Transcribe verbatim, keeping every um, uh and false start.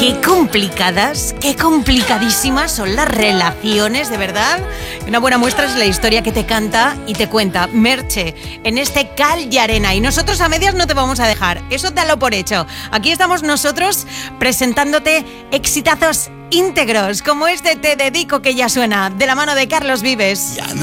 Qué complicadas, qué complicadísimas son las relaciones, de verdad. Una buena muestra es la historia que te canta y te cuenta Merche en este Cal y Arena. Y nosotros a medias no te vamos a dejar, eso dalo por hecho. Aquí estamos nosotros presentándote exitazos íntegros, como este Te Dedico, que ya suena, de la mano de Carlos Vives. Ya no